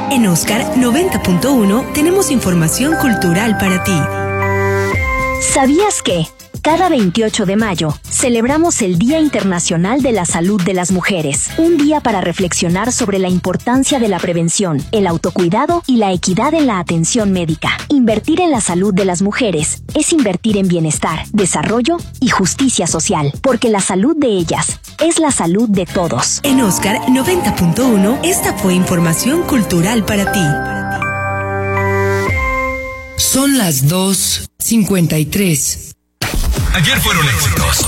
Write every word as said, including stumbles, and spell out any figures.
En Oscar noventa punto uno tenemos información cultural para ti. ¿Sabías que? Cada veintiocho de mayo, celebramos el Día Internacional de la Salud de las Mujeres, un día para reflexionar sobre la importancia de la prevención, el autocuidado y la equidad en la atención médica. Invertir en la salud de las mujeres es invertir en bienestar, desarrollo y justicia social, porque la salud de ellas es la salud de todos. En Oscar noventa punto uno, esta fue información cultural para ti. Son las dos cincuenta y tres. Ayer fueron éxitos,